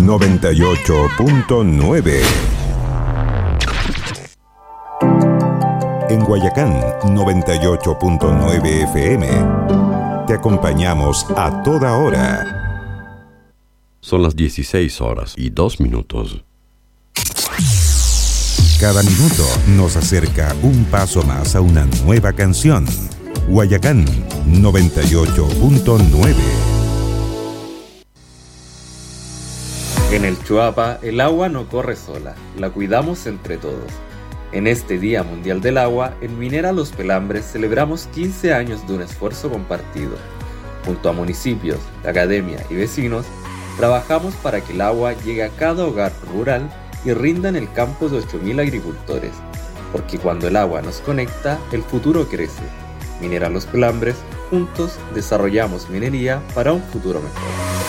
98.9. En Guayacán, 98.9 FM. Te acompañamos a toda hora. Son las 16:02. Cada minuto nos acerca un paso más a una nueva canción. Guayacán, 98.9. En el Chuapa, el agua no corre sola, la cuidamos entre todos. En este Día Mundial del Agua, en Minera Los Pelambres celebramos 15 años de un esfuerzo compartido. Junto a municipios, academia y vecinos, trabajamos para que el agua llegue a cada hogar rural y rinda en el campo de 8.000 agricultores. Porque cuando el agua nos conecta, el futuro crece. Minera Los Pelambres, juntos desarrollamos minería para un futuro mejor.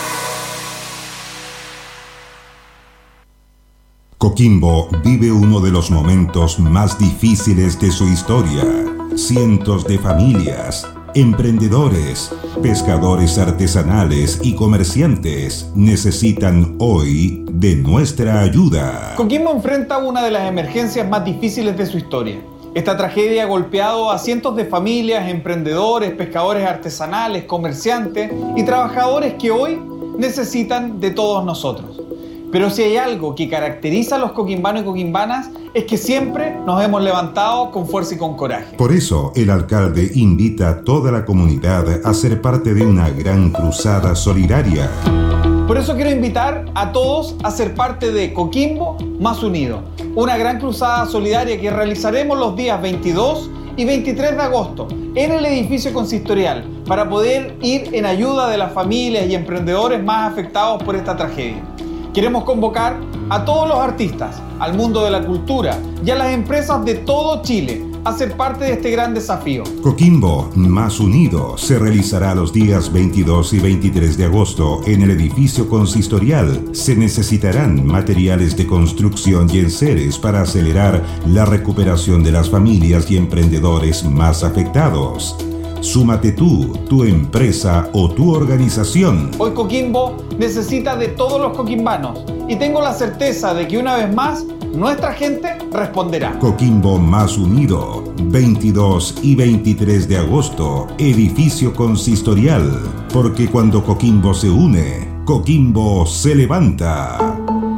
Coquimbo vive uno de los momentos más difíciles de su historia. Cientos de familias, emprendedores, pescadores artesanales y comerciantes necesitan hoy de nuestra ayuda. Coquimbo enfrenta una de las emergencias más difíciles de su historia. Esta tragedia ha golpeado a cientos de familias, emprendedores, pescadores artesanales, comerciantes y trabajadores que hoy necesitan de todos nosotros. Pero si hay algo que caracteriza a los coquimbanos y coquimbanas es que siempre nos hemos levantado con fuerza y con coraje. Por eso, el alcalde invita a toda la comunidad a ser parte de una gran cruzada solidaria. Por eso quiero invitar a todos a ser parte de Coquimbo Más Unido, una gran cruzada solidaria que realizaremos los días 22 y 23 de agosto en el edificio consistorial para poder ir en ayuda de las familias y emprendedores más afectados por esta tragedia. Queremos convocar a todos los artistas, al mundo de la cultura y a las empresas de todo Chile a ser parte de este gran desafío. Coquimbo Más Unido se realizará los días 22 y 23 de agosto en el edificio consistorial. Se necesitarán materiales de construcción y enseres para acelerar la recuperación de las familias y emprendedores más afectados. Súmate tú, tu empresa o tu organización. Hoy Coquimbo necesita de todos los coquimbanos y tengo la certeza de que una vez más nuestra gente responderá. Coquimbo Más Unido, 22 y 23 de agosto, edificio consistorial. Porque cuando Coquimbo se une, Coquimbo se levanta.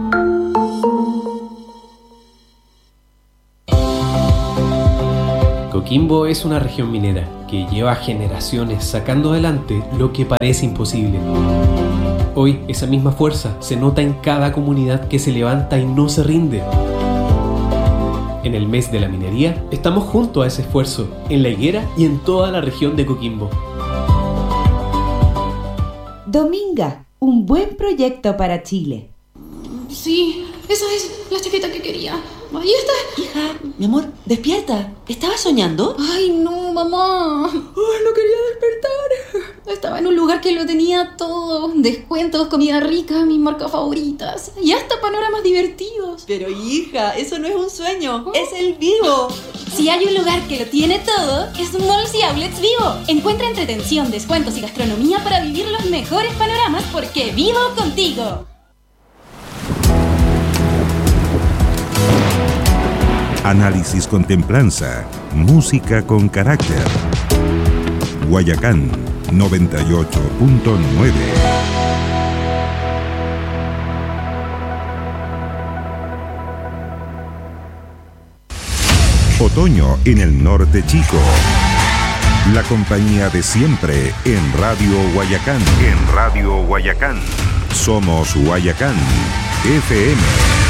Coquimbo es una región minera que lleva generaciones sacando adelante lo que parece imposible. Hoy esa misma fuerza se nota en cada comunidad que se levanta y no se rinde. En el mes de la minería estamos junto a ese esfuerzo, en La Higuera y en toda la región de Coquimbo. Dominga, un buen proyecto para Chile. Sí, esa es la chaqueta que quería. Ahí está. Hija, mi amor, despierta. ¿Estabas soñando? Ay, no, mamá. Ay, no quería despertar. Estaba en un lugar que lo tenía todo. Descuentos, comida rica, mis marcas favoritas. Y hasta panoramas divertidos. Pero hija, eso no es un sueño. Es el Vivo. Si hay un lugar que lo tiene todo, es Malls y Outlets Vivo. Encuentra entretención, descuentos y gastronomía para vivir los mejores panoramas porque vivo contigo. Análisis con templanza, música con carácter. Guayacán, 98.9. Otoño en el norte chico. La compañía de siempre en Radio Guayacán. Somos Guayacán FM.